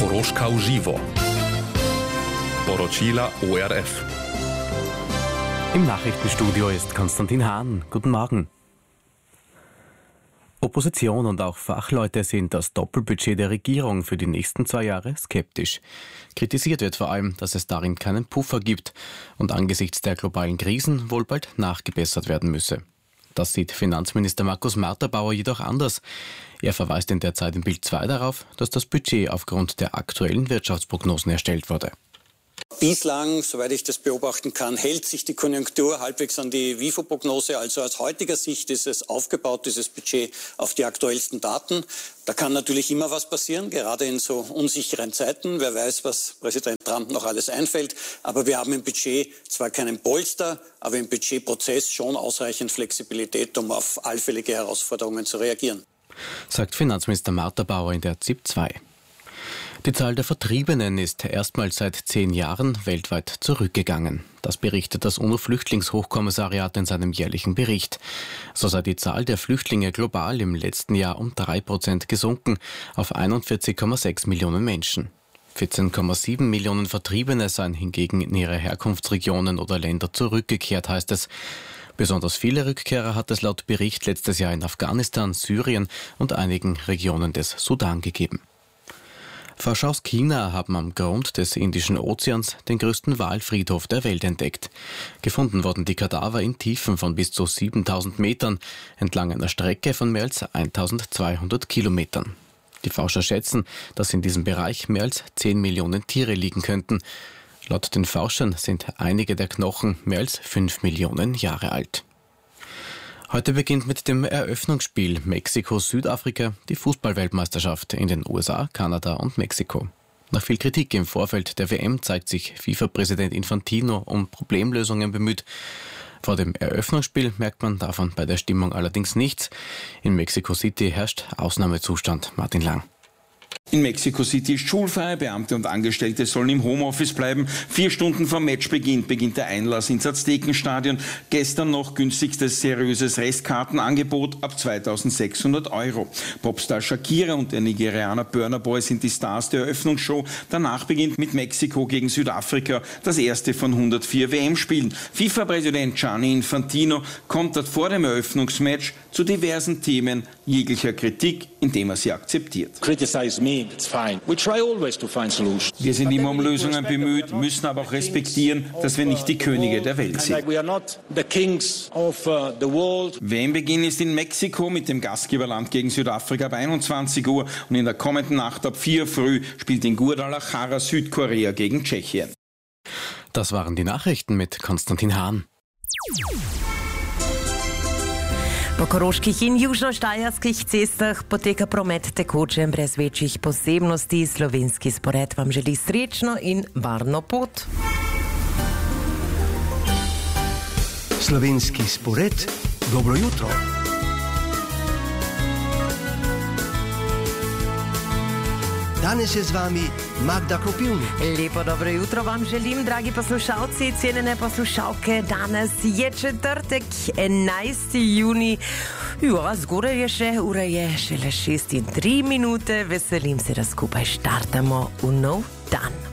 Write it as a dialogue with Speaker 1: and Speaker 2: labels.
Speaker 1: Koroška v živo. Poročila ORF.
Speaker 2: Im Nachrichtenstudio ist Konstantin Hahn. Guten Morgen. Opposition und auch Fachleute sind das Doppelbudget der Regierung für die nächsten 2 Jahre skeptisch. Kritisiert wird vor allem, dass es darin keinen Puffer gibt und angesichts der globalen Krisen wohl bald nachgebessert werden müsse. Das sieht Finanzminister Markus Marterbauer jedoch anders. Er verweist in der Zeit in Bild 2 darauf, dass das Budget aufgrund der aktuellen Wirtschaftsprognosen erstellt wurde.
Speaker 3: Bislang, soweit ich das beobachten kann, hält sich die Konjunktur halbwegs an die WIFO-Prognose. Also aus heutiger Sicht ist es aufgebaut, dieses Budget, auf die aktuellsten Daten. Da kann natürlich immer was passieren, gerade in so unsicheren Zeiten. Wer weiß, was Präsident Trump noch alles einfällt. Aber wir haben im Budget zwar keinen Polster, aber im Budgetprozess schon ausreichend Flexibilität, um auf allfällige Herausforderungen zu reagieren.
Speaker 2: Sagt Finanzminister Marterbauer in der ZIP 2. Die Zahl der Vertriebenen ist erstmals seit 10 Jahren weltweit zurückgegangen. Das berichtet das UNO-Flüchtlingshochkommissariat in seinem jährlichen Bericht. So sei die Zahl der Flüchtlinge global im letzten Jahr um 3% gesunken auf 41,6 Millionen Menschen. 14,7 Millionen Vertriebene seien hingegen in ihre Herkunftsregionen oder Länder zurückgekehrt, heißt es. Besonders viele Rückkehrer hat es laut Bericht letztes Jahr in Afghanistan, Syrien und einigen Regionen des Sudan gegeben. Forscher aus China haben am Grund des Indischen Ozeans den größten Walfriedhof der Welt entdeckt. Gefunden wurden die Kadaver in Tiefen von bis zu 7000 Metern, entlang einer Strecke von mehr als 1200 Kilometern. Die Forscher schätzen, dass in diesem Bereich mehr als 10 Millionen Tiere liegen könnten. Laut den Forschern sind einige der Knochen mehr als 5 Millionen Jahre alt. Heute beginnt mit dem Eröffnungsspiel Mexiko-Südafrika die Fußballweltmeisterschaft in den USA, Kanada und Mexiko. Nach viel Kritik im Vorfeld der WM zeigt sich FIFA-Präsident Infantino um Problemlösungen bemüht. Vor dem Eröffnungsspiel merkt man davon bei der Stimmung allerdings nichts. In Mexico City herrscht Ausnahmezustand. Martin Lang.
Speaker 4: In Mexico City ist schulfrei, Beamte und Angestellte sollen im Homeoffice bleiben. 4 Stunden vor Matchbeginn beginnt der Einlass ins Aztekenstadion. Gestern noch günstigstes seriöses Restkartenangebot ab 2.600 €. Popstar Shakira und der Nigerianer Burna Boy sind die Stars der Eröffnungsshow. Danach beginnt mit Mexiko gegen Südafrika das erste von 104 WM-Spielen. FIFA-Präsident Gianni Infantino kontert vor dem Eröffnungsmatch zu diversen Themen jeglicher Kritik, indem er sie akzeptiert. Wir sind immer um Lösungen bemüht, müssen aber auch respektieren, dass wir nicht die Könige der Welt sind. WM-Beginn ist in Mexiko mit dem Gastgeberland gegen Südafrika ab 21 Uhr und in der kommenden Nacht ab 4 Uhr früh spielt in Guadalajara Südkorea gegen Tschechien.
Speaker 2: Das waren die Nachrichten mit Konstantin Hahn.
Speaker 5: Po koroških in južnoštajerskih cestah poteka promet tekoče brez večjih posebnosti. Slovenski spored vam želi srečno in varno pot.
Speaker 6: Slovenski spored, dobro jutro. Danes je z vami Magda Kopilnik.
Speaker 5: Lepo dobro jutro vam želim, dragi poslušalci, cenjene poslušalke. Danes je četrtek, 11. juni. Ja, zgodaj je še, ura je šele 6:03. Veselim se, da skupaj štartamo v nov dan.